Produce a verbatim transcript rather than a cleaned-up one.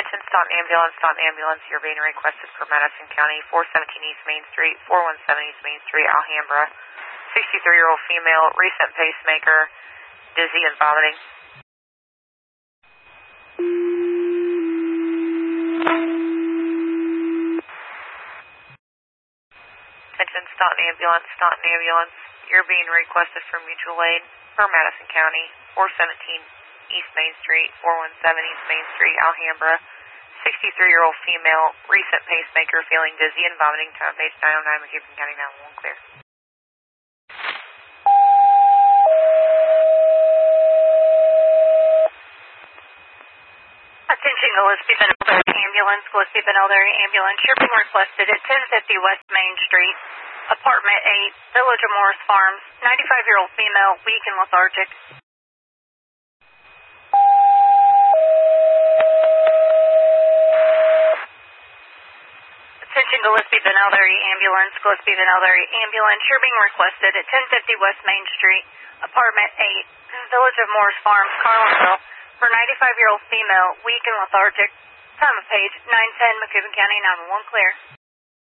Attention Staunton Ambulance, Staunton Ambulance, you're being requested for Madison County, four seventeen East Main Street, four one seven East Main Street, Alhambra. sixty-three-year-old female, recent pacemaker, dizzy and vomiting. Attention Staunton Ambulance, Staunton Ambulance, you're being requested for mutual aid for Madison County, four seventeen East Main Street, four one seven East Main Street, Alhambra. sixty-three-year-old female, recent pacemaker, feeling dizzy and vomiting. Time page nine oh nine, McCubbin County nine one one, clear. Attention Gillespie Benelder Ambulance, Gillespie Benelder Ambulance, you're being requested at ten fifty West Main Street, Apartment eight, Village of Morris Farms, ninety-five-year-old female, weak and lethargic. Attention Gillespie Benelder Ambulance, Gillespie Benelder Ambulance, you're being requested at ten fifty West Main Street, Apartment eight, Village of Morris Farms, Carlinville, for ninety-five-year-old female, weak and lethargic. Time of page nine ten, McCubbin County nine one one, clear.